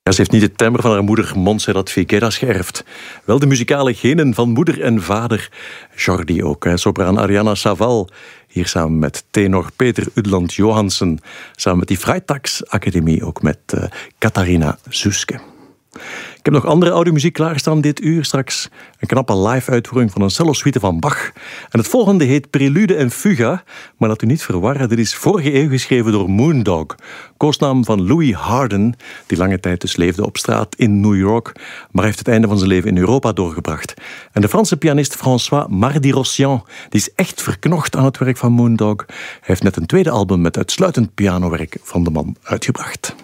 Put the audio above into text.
Ja, ze heeft niet de timbre van haar moeder Montserrat Figueras geërfd. Wel de muzikale genen van moeder en vader. Jordi ook. Sopraan Ariana Saval. Hier samen met tenor Peter Udland Johansen. Samen met die Freitags Academie ook met Catharina Zuske. Ik heb nog andere audiomuziek klaarstaan dit uur. Straks een knappe live-uitvoering van een cello-suite van Bach. En het volgende heet Prelude en Fuga. Maar laat u niet verwarren, dit is vorige eeuw geschreven door Moondog. Koosnaam van Louis Harden, die lange tijd dus leefde op straat in New York. Maar heeft het einde van zijn leven in Europa doorgebracht. En de Franse pianist François Mardi-Rossian, die is echt verknocht aan het werk van Moondog. Hij heeft net een tweede album met uitsluitend pianowerk van de man uitgebracht.